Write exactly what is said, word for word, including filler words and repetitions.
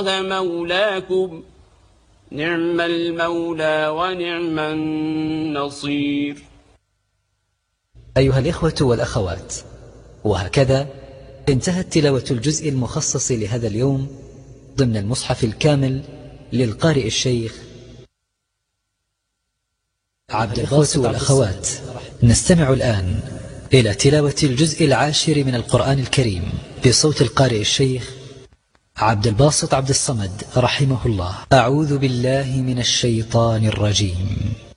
مولاكم نعم المولى ونعم النصير. أيها الإخوة والأخوات، وهكذا انتهت تلاوة الجزء المخصص لهذا اليوم ضمن المصحف الكامل للقارئ الشيخ عبد الباسط. والأخوات، نستمع الآن إلى تلاوة الجزء العاشر من القرآن الكريم بصوت القارئ الشيخ عبد الباسط عبد الصمد رحمه الله. أعوذ بالله من الشيطان الرجيم.